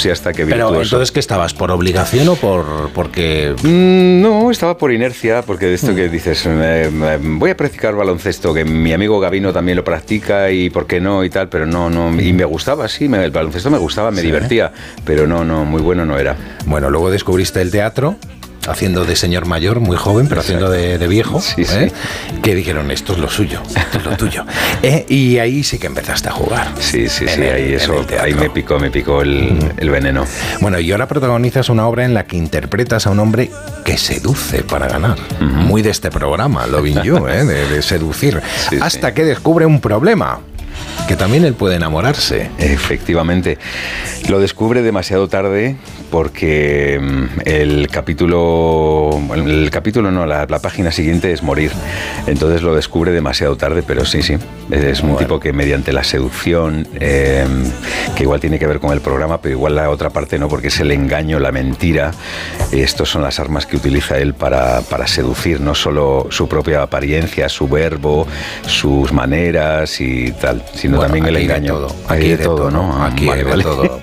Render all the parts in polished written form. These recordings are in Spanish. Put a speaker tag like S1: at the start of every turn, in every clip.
S1: sí, hasta que
S2: Pero
S1: virtuoso.
S2: entonces, ¿qué estabas? ¿Por obligación o porque...?
S1: No, estaba por inercia, porque de esto que dices, voy a practicar baloncesto, que mi amigo Gabino también lo practica y por qué no y tal, pero no, y me gustaba, sí, el baloncesto me gustaba, me divertía, pero no, muy bueno no era.
S2: Bueno, luego descubriste el teatro, haciendo de señor mayor, muy joven, pero haciendo de viejo,
S1: sí.
S2: Que dijeron, esto es lo suyo, esto es lo tuyo. Y ahí sí que empezaste a jugar.
S1: Sí, ahí me picó el veneno.
S2: Bueno, y ahora protagonizas una obra en la que interpretas a un hombre que seduce para ganar. Muy de este programa, Loving You, de seducir. Hasta que descubre un problema, que también él puede enamorarse.
S1: Efectivamente. Lo descubre demasiado tarde porque la página siguiente es morir. Entonces lo descubre demasiado tarde, pero sí. Es un tipo que mediante la seducción, que igual tiene que ver con el programa, pero igual la otra parte no, porque es el engaño, la mentira. Estos son las armas que utiliza él para seducir, no solo su propia apariencia, su verbo, sus maneras y tal, sino también el engaño.
S2: Aquí de todo, ¿no? Aquí
S1: vale.
S2: de todo.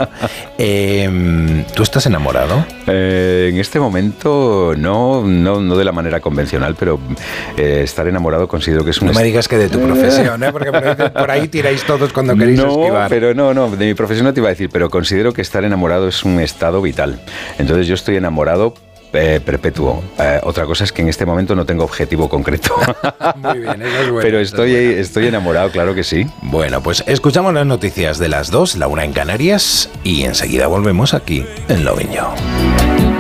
S2: ¿Tú estás enamorado?
S1: En este momento no de la manera convencional, pero estar enamorado considero que es un...
S2: No me digas que de tu profesión, porque por ahí tiráis todos cuando queréis esquivar.
S1: Pero no, de mi profesión no te iba a decir, pero considero que estar enamorado es un estado vital. Entonces yo estoy enamorado perpetuo. Otra cosa es que en este momento no tengo objetivo concreto.
S2: Muy bien, eso es bueno.
S1: Pero estoy enamorado, claro que sí.
S2: Bueno, pues escuchamos las noticias de las 2, la 1 en Canarias, y enseguida volvemos aquí en Loving You.